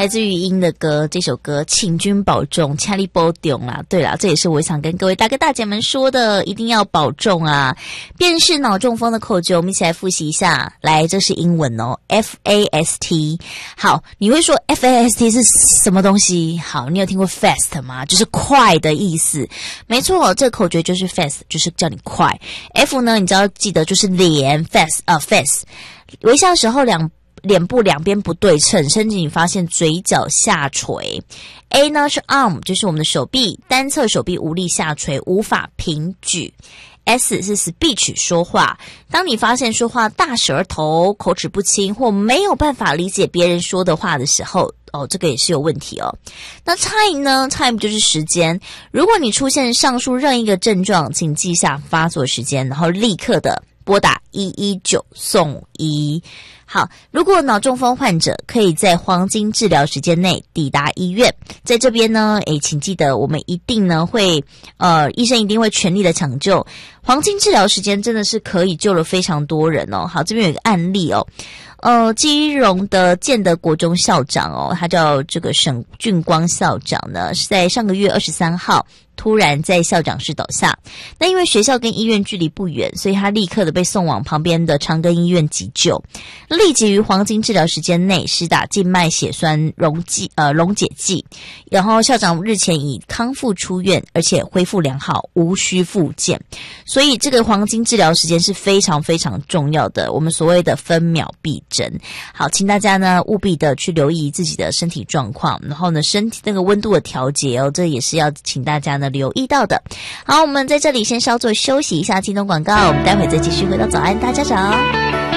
来自于英的歌，这首歌请君保重，请你保重啦。对啦，这也是我想跟各位大哥大姐们说的，一定要保重啊。辨识脑中风的口诀我们一起来复习一下。来，这是英文哦， FAST。 好，你会说 FAST 是什么东西？好，你有听过 fast 吗？就是快的意思。没错，这个口诀就是 fast， 就是叫你快。 F 呢，你只要记得就是脸 face。 微笑的时候脸部两边不对称，甚至你发现嘴角下垂。A 呢是 arm， 就是我们的手臂，单侧手臂无力下垂，无法平举。S 是 speech， 说话。当你发现说话大舌头、口齿不清或没有办法理解别人说的话的时候，这个也是有问题哦。那 time 呢？ time 就是时间。如果你出现上述任一个症状，请记下发作时间，然后立刻的拨打119送医。好，如果脑中风患者可以在黄金治疗时间内抵达医院，在这边呢，请记得我们一定呢会医生一定会全力的抢救。黄金治疗时间真的是可以救了非常多人哦。好，这边有一个案例哦。基隆的建德国中校长哦，他叫这个沈俊光校长呢，是在上个月23号突然在校长室倒下。那因为学校跟医院距离不远，所以他立刻的被送往旁边的长庚医院急救，立即于黄金治疗时间内施打静脉血栓溶解剂，然后校长日前已康复出院，而且恢复良好，无需复健。所以这个黄金治疗时间是非常非常重要的，我们所谓的分秒必争。好，请大家呢务必的去留意自己的身体状况，然后呢身体那个温度的调节哦，这也是要请大家呢留意到的。好，我们在这里先稍作休息一下，进入广告，我们待会再继续回到早安大家早。